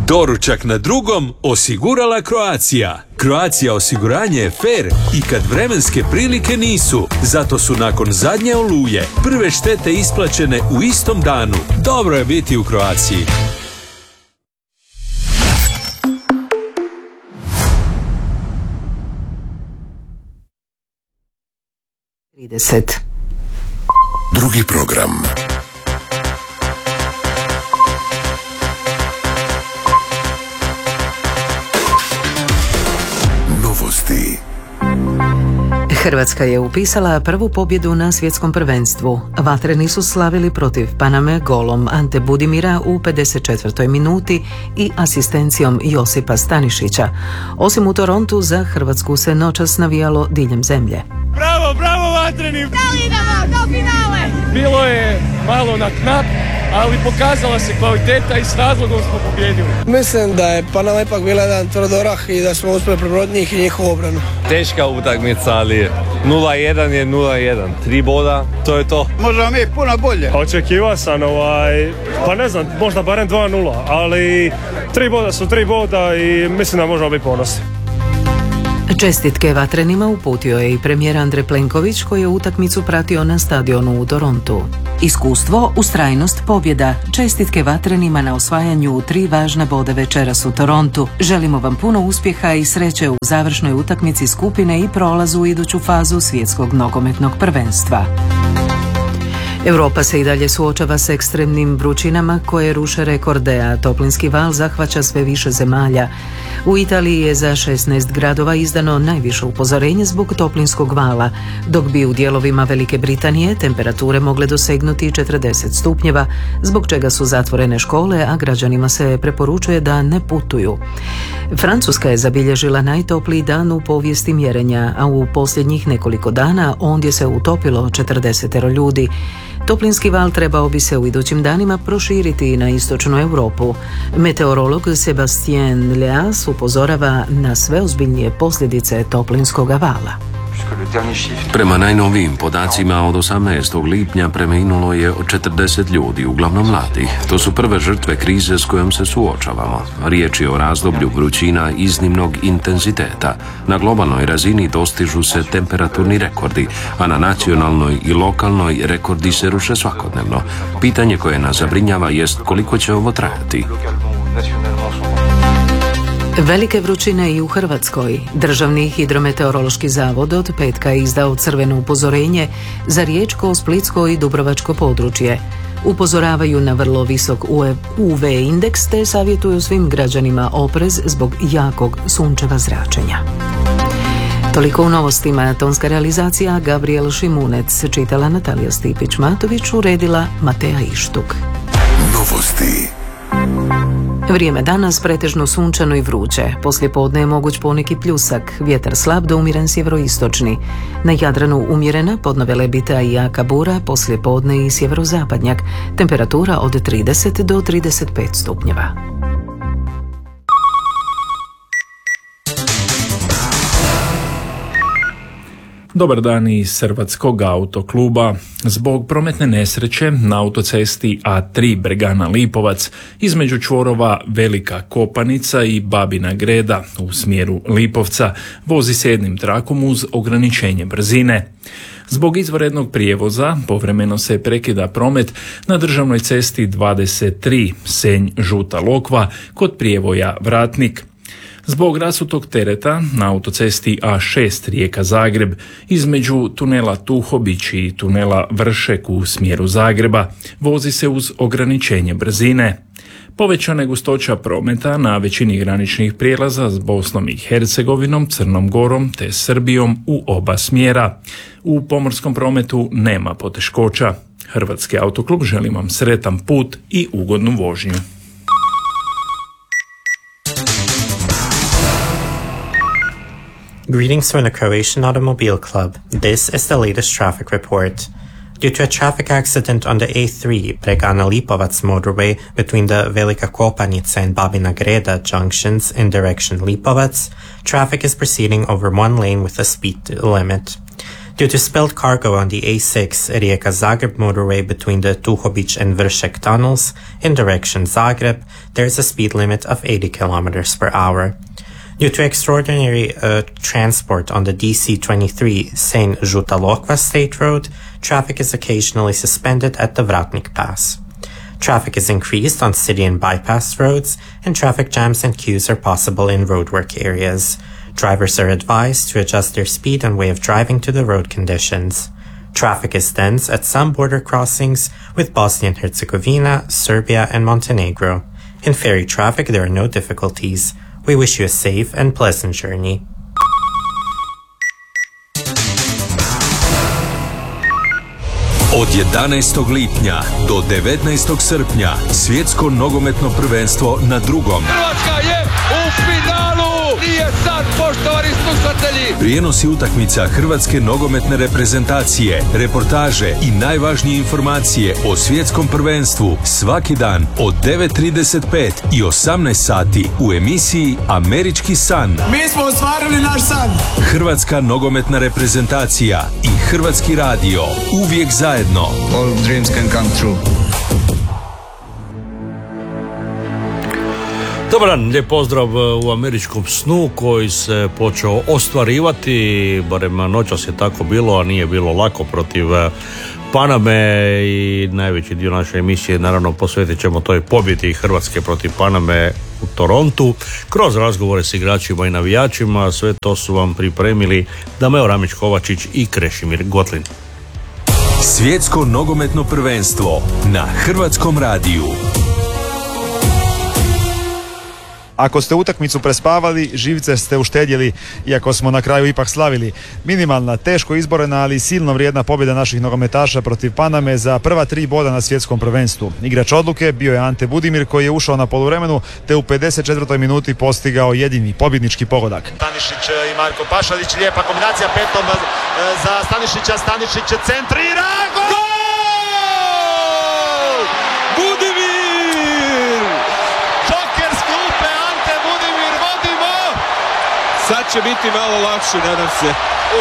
Doručak na drugom osigurala Croatia. Croatia osiguranje je fair i kad vremenske prilike nisu. Zato su nakon zadnje oluje prve štete isplaćene u istom danu. Dobro je biti u Croaciji. Drugi program. Novosti. Hrvatska je upisala prvu pobjedu na svjetskom prvenstvu. Vatreni su slavili protiv Paname golom Ante Budimira u 54. minuti i asistencijom Josipa Stanišića. Osim u Torontu, za Hrvatsku se noćas navijalo diljem zemlje. Bravo, bravo Vatreni! Da li idemo do finale? Bilo je malo na knap, ali pokazala se kvaliteta i s razlogom smo pobjedili. Mislim da je Panama ipak bila jedan tvrdorah i da smo uspjeli prebroditi njih i njihovu obranu. Teška utakmica, ali 0-1 je 0-1. 3 boda, to je to. Možemo mi puno bolje. Očekivao sam pa ne znam, možda barem 2-0, ali 3 boda su 3 boda i mislim da možemo biti ponosni. Čestitke Vatrenima uputio je i premijer Andrej Plenković, koji je utakmicu pratio na stadionu u Torontu. Iskustvo, ustrajnost, pobjeda. Čestitke Vatrenima na osvajanju 3 važna boda večeras u Torontu. Želimo vam puno uspjeha i sreće u završnoj utakmici skupine i prolazu u iduću fazu svjetskog nogometnog prvenstva. Europa se i dalje suočava s ekstremnim vrućinama koje ruše rekorde, a toplinski val zahvaća sve više zemalja. U Italiji je za 16 gradova izdano najviše upozorenje zbog toplinskog vala, dok bi u dijelovima Velike Britanije temperature mogle dosegnuti 40 stupnjeva, zbog čega su zatvorene škole, a građanima se preporučuje da ne putuju. Francuska je zabilježila najtopliji dan u povijesti mjerenja, a u posljednjih nekoliko dana ondje se utopilo 40 ljudi. Toplinski val trebao bi se u idućim danima proširiti na istočnu Europu. Meteorolog Sebastien Leas upozorava na sve ozbiljnije posljedice toplinskog vala. Prema najnovijim podacima od 18. lipnja preminulo je od 40 ljudi, uglavnom mladih. To su prve žrtve krize s kojom se suočavamo. Riječ je o razdoblju vrućina iznimnog intenziteta. Na globalnoj razini dostižu se temperaturni rekordi, a na nacionalnoj i lokalnoj rekordi se ruše svakodnevno. Pitanje koje nas zabrinjava jest koliko će ovo trajati. Velike vrućine i u Hrvatskoj. Državni hidrometeorološki zavod od petka je izdao crveno upozorenje za riječko, splitsko i dubrovačko područje. Upozoravaju na vrlo visok UV indeks te savjetuju svim građanima oprez zbog jakog sunčeva zračenja. Toliko u novostima. Tonska realizacija Gabriel Šimunec, čitala Natalija Stipić-Matović, uredila Mateja Ištuk. Novosti. Vrijeme danas pretežno sunčano i vruće. Poslijepodne je moguć poneki pljusak, vjetar slab do umjeren sjeveroistočni. Na Jadranu umjerena, podno Velebita i jaka bura, poslijepodne i sjeverozapadnjak. Temperatura od 30 do 35 stupnjeva. Dobar dan iz Hrvatskog autokluba. Zbog prometne nesreće na autocesti A3 Bregana Lipovac između čvorova Velika Kopanica i Babina Greda u smjeru Lipovca vozi se jednim trakom uz ograničenje brzine. Zbog izvanrednog prijevoza povremeno se prekida promet na državnoj cesti 23 Senj-Žuta Lokva kod prijevoja Vratnik. Zbog rasutog tereta na autocesti A6 Rijeka-Zagreb između tunela Tuhobić i tunela Vršek u smjeru Zagreba vozi se uz ograničenje brzine. Povećana je gustoća prometa na većini graničnih prijelaza s Bosnom i Hercegovinom, Crnom Gorom te Srbijom u oba smjera. U pomorskom prometu nema poteškoća. Hrvatski autoklub želi vam sretan put i ugodnu vožnju. Greetings from the Croatian Automobile Club. This is the latest traffic report. Due to a traffic accident on the A3 Bregana Lipovac motorway between the Velika Kopanica and Babina Greda junctions in direction Lipovac, traffic is proceeding over one lane with a speed limit. Due to spilled cargo on the A6 Rijeka-Zagreb motorway between the Tuhobic and Vršac tunnels in direction Zagreb, there is a speed limit of 80 km per hour. Due to extraordinary transport on the DC-23 St. Žuta Lokva State Road, traffic is occasionally suspended at the Vratnik Pass. Traffic is increased on city and bypass roads, and traffic jams and queues are possible in roadwork areas. Drivers are advised to adjust their speed and way of driving to the road conditions. Traffic is dense at some border crossings with Bosnia and Herzegovina, Serbia, and Montenegro. In ferry traffic, there are no difficulties. We wish you a safe and pleasant journey. Od 11. lipnja do 19. srpnja svjetsko nogometno prvenstvo na drugom. Hrvatska je u finalu! Nije sad, poštovani slušatelji! Prijenosi utakmica hrvatske nogometne reprezentacije, reportaže i najvažnije informacije o svjetskom prvenstvu svaki dan od 9:35 i 18 sati u emisiji Američki san. Mi smo ostvarili naš san! Hrvatska nogometna reprezentacija i Hrvatski radio uvijek zajedno. All dreams can come true. Dobar dan, lijep pozdrav u američkom snu koji se počeo ostvarivati, barem noćas je tako bilo, a nije bilo lako protiv Paname i najveći dio naše emisije naravno posvetit ćemo toj pobjedi Hrvatske protiv Paname u Torontu kroz razgovore s igračima i navijačima. Sve to su vam pripremili Dameo Ramić-Kovačić i Krešimir Gotlin. Svjetsko nogometno prvenstvo na Hrvatskom radiju. Ako ste utakmicu prespavali, živce ste uštedjeli, iako smo na kraju ipak slavili. Minimalna, teško izborena, ali silno vrijedna pobjeda naših nogometaša protiv Paname za prva 3 boda na svjetskom prvenstvu. Igrač odluke bio je Ante Budimir koji je ušao na poluvremenu te u 54. minuti postigao jedini pobjednički pogodak. Stanišić i Marko Pašalić, lijepa kombinacija petom za Stanišića, Stanišić centrira, gol! Budimir! Sad će biti malo lakše, nadam se.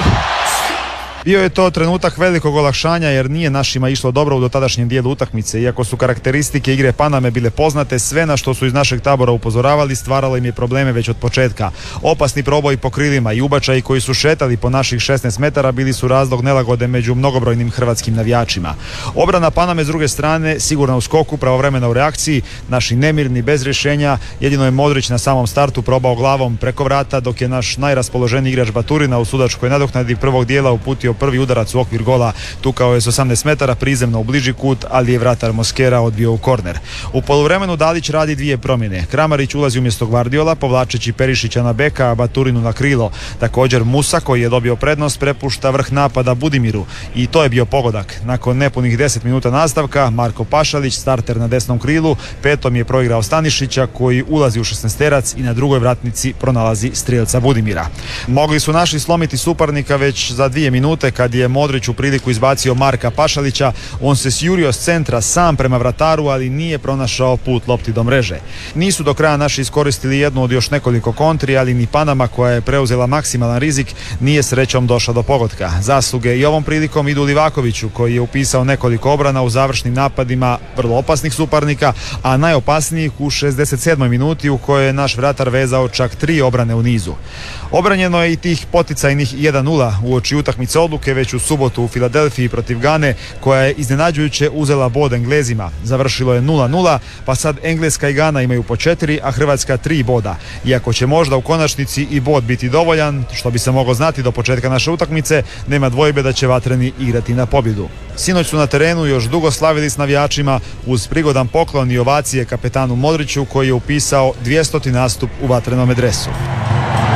Bio je to trenutak velikog olakšanja jer nije našima išlo dobro u dotadašnjem dijelu utakmice. Iako su karakteristike igre Paname bile poznate, sve na što su iz našeg tabora upozoravali stvaralo im je probleme već od početka. Opasni proboj po krilima i ubačaji koji su šetali po naših 16 metara bili su razlog nelagode među mnogobrojnim hrvatskim navijačima. Obrana Paname s druge strane sigurno u skoku, pravovremena u reakciji, naši nemirni bez rješenja. Jedino je Modrić na samom startu probao glavom preko vrata, dok je naš najraspoloženiji igrač Baturina u sudačkoj nadoknadi prvog dijela uputio prvi udarac u okvir gola, tukao je s 18 metara prizemno u bliži kut, ali je vratar Moskera odbio u korner. U poluvremenu Dalić radi 2 promjene. Kramarić ulazi umjesto Gvardiola, povlačeći Perišića na beka, a Baturinu na krilo. Također Musa, koji je dobio prednost, prepušta vrh napada Budimiru i to je bio pogodak. Nakon nepunih 10 minuta nastavka, Marko Pašalić, starter na desnom krilu, petom je proigrao Stanišića koji ulazi u 16-terac i na drugoj vratnici pronalazi strijelca Budimira. Mogli su naši slomiti suparnika već za 2 minute kad je Modrić u priliku izbacio Marka Pašalića. On se sjurio s centra sam prema vrataru, ali nije pronašao put lopti do mreže. Nisu do kraja naši iskoristili jednu od još nekoliko kontri, ali ni Panama, koja je preuzela maksimalan rizik, nije srećom došla do pogotka. Zasluge i ovom prilikom idu Livakoviću, koji je upisao nekoliko obrana u završnim napadima vrlo opasnih suparnika, a najopasnijih u 67. minuti u kojoj je naš vratar vezao čak 3 obrane u nizu. Obranjeno je i tih poticajnih 1-0 uoči utakmice odluke već u subotu u Filadelfiji protiv Gane, koja je iznenađujuće uzela bod Englezima. Završilo je 0-0, pa sad Engleska i Gana imaju po 4, a Hrvatska 3 boda. Iako će možda u konačnici i bod biti dovoljan, što bi se moglo znati do početka naše utakmice, nema dvojbe da će vatreni igrati na pobjedu. Sinoć su na terenu još dugo slavili s navijačima uz prigodan poklon i ovacije kapetanu Modriću, koji je upisao 200. nastup u vatrenome dresu.